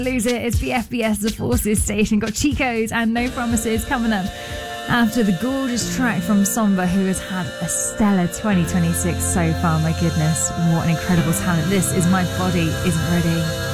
Lose It. It's the FBS The Forces station. Got Chico's and No Promises coming up after the gorgeous track from Somba, who has had a stellar 2026 so far. My goodness, what an incredible talent. This is My Body Isn't Ready.